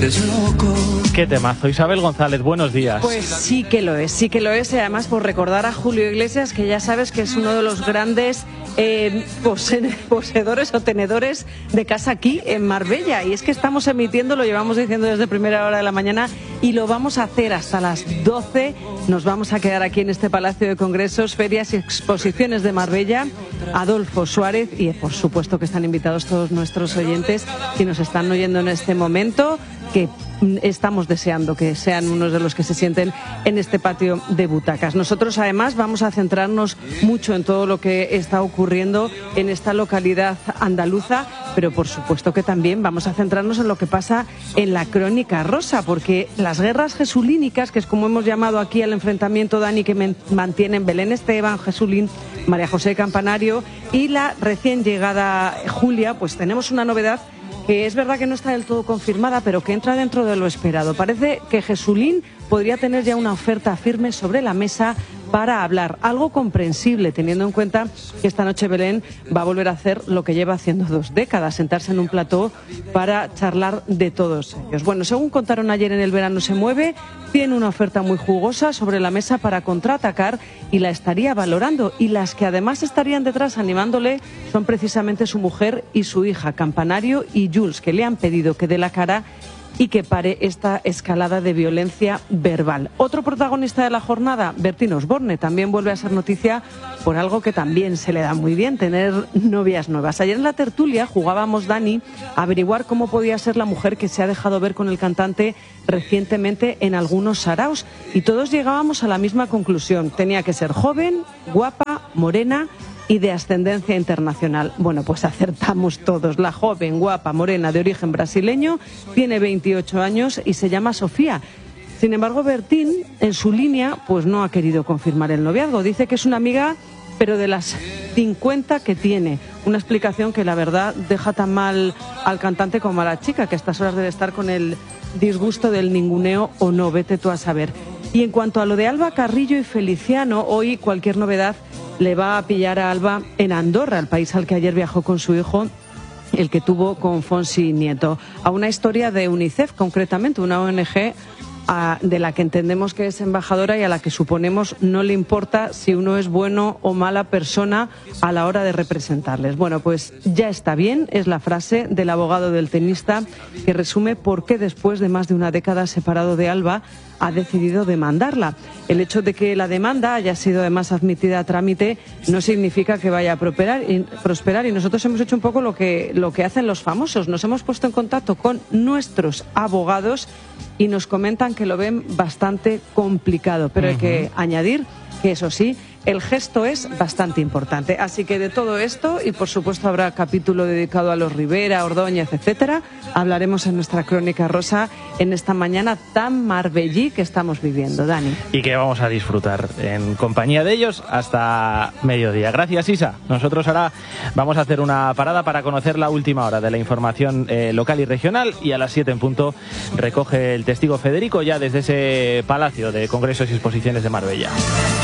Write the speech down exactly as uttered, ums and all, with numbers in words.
vuelves loco. Qué temazo. Isabel González, buenos días. Pues sí que lo es, sí que lo es, y además por recordar a Julio Iglesias, que ya sabes que es uno de los grandes eh, pose poseedores o tenedores de casa aquí en Marbella. Y es que estamos emitiendo, lo llevamos diciendo desde primera hora de la mañana, y lo vamos a hacer hasta las doce. Nos vamos a quedar aquí en este Palacio de Congresos, Ferias y Exposiciones de Marbella. Adolfo Suárez, y por supuesto que están invitados todos nuestros oyentes que nos están oyendo en este momento, que estamos deseando que sean unos de los que se sienten en este patio de butacas. Nosotros además vamos a centrarnos mucho en todo lo que está ocurriendo en esta localidad andaluza, pero por supuesto que también vamos a centrarnos en lo que pasa en la Crónica Rosa, porque las guerras jesulínicas, que es como hemos llamado aquí al enfrentamiento, Dani, que mantienen Belén Esteban, Jesulín, María José Campanario y la recién llegada Julia, pues tenemos una novedad que es verdad que no está del todo confirmada, pero que entra dentro de lo esperado. Parece que Jesulín podría tener ya una oferta firme sobre la mesa para hablar, algo comprensible teniendo en cuenta que esta noche Belén va a volver a hacer lo que lleva haciendo dos décadas, sentarse en un plató para charlar de todos ellos. Bueno, según contaron ayer en El Verano se mueve, tiene una oferta muy jugosa sobre la mesa para contraatacar y la estaría valorando, y las que además estarían detrás animándole son precisamente su mujer y su hija, Campanario y Jules, que le han pedido que dé la cara y que pare esta escalada de violencia verbal. Otro protagonista de la jornada, Bertín Osborne, también vuelve a ser noticia por algo que también se le da muy bien, tener novias nuevas. Ayer en la tertulia jugábamos, Dani, a averiguar cómo podía ser la mujer que se ha dejado ver con el cantante recientemente en algunos saraos, y todos llegábamos a la misma conclusión: tenía que ser joven, guapa, morena y de ascendencia internacional. Bueno, pues acertamos todos. La joven, guapa, morena, de origen brasileño, tiene veintiocho años y se llama Sofía. Sin embargo, Bertín, en su línea, pues no ha querido confirmar el noviazgo. Dice que es una amiga, pero de las cincuenta que tiene. Una explicación que, la verdad, deja tan mal al cantante como a la chica, que a estas horas debe estar con el disgusto del ninguneo o no, vete tú a saber. Y en cuanto a lo de Alba Carrillo y Feliciano, hoy cualquier novedad le va a pillar a Alba en Andorra, el país al que ayer viajó con su hijo, el que tuvo con Fonsi Nieto, a una historia de UNICEF, concretamente, una O N G a, de la que entendemos que es embajadora y a la que suponemos no le importa si uno es bueno o mala persona a la hora de representarles. Bueno, pues ya está bien, es la frase del abogado del tenista que resume por qué después de más de una década separado de Alba ha decidido demandarla. El hecho de que la demanda haya sido además admitida a trámite no significa que vaya a prosperar y, prosperar y nosotros hemos hecho un poco lo que, lo que hacen los famosos. Nos hemos puesto en contacto con nuestros abogados y nos comentan que lo ven bastante complicado, pero uh-huh. hay que añadir que eso sí, el gesto es bastante importante. Así que de todo esto, y por supuesto habrá capítulo dedicado a los Rivera, Ordóñez, etcétera, hablaremos en nuestra Crónica Rosa en esta mañana tan marbellí que estamos viviendo, Dani. Y que vamos a disfrutar en compañía de ellos hasta mediodía. Gracias, Isa. Nosotros ahora vamos a hacer una parada para conocer la última hora de la información eh, local y regional, y a las siete en punto recoge el testigo Federico ya desde ese Palacio de Congresos y Exposiciones de Marbella.